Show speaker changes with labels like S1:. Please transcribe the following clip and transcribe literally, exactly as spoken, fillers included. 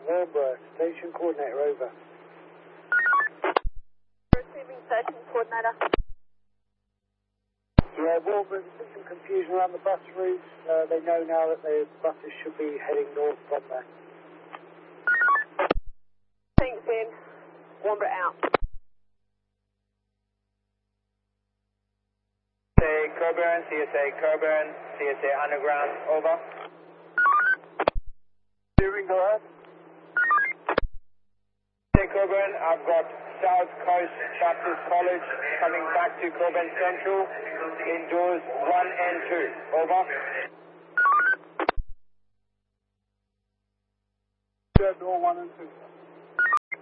S1: Wilbur, station coordinator, over.
S2: Receiving station coordinator.
S1: Yeah, Wilbur, there's some confusion around the bus routes. Uh, they know now that the buses should be heading north from there.
S2: Thanks, in. Wilbur out.
S3: C S A Coburn, C S A Coburn, C S A Underground, over.
S1: Steering, go ahead.
S3: C S A Coburn, I've got South Coast Baptist College coming back to Coburn Central in doors one and two, over.
S1: Door one and two.